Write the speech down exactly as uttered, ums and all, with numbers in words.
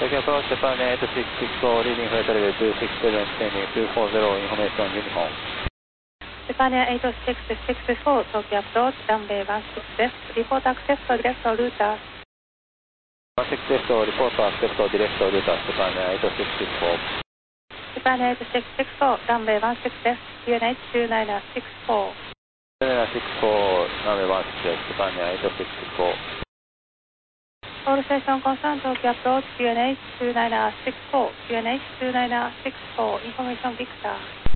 Tokyo approach Japan eight six six four, leading flight level two six seven, descending two four zero, information uniform. Japan eight six six four, Tokyo approach, runway one six です。Report access to direct router. one six left, report access to direct router, Japan eight six six four. Japan eight six six four, runway one six です。Q N H two nine six four. two nine six four, runway one six です。Japan eight six six four. All station concern, Tokyo approach, Q N H two nine six four, Q N H two nine six four, information Victor.